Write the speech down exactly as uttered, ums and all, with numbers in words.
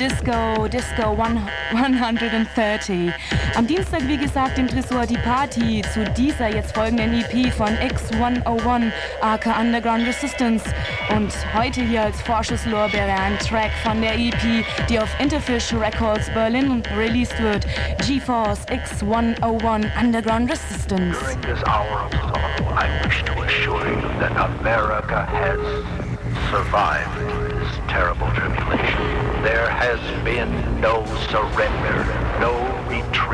Disco, Disco hundertdreißig. Am Dienstag, wie gesagt, im Tresor die Party zu dieser jetzt folgenden E P von X hunderteins, aka Underground Resistance. Und heute hier als Vorschusslorbeere ein Track von der E P, die auf Interfish Records Berlin released wird. GeForce X hunderteins Underground Resistance. During this hour of sorrow, I wish to assure you that America has survived this terrible tribulation. There has been no surrender, no retreat.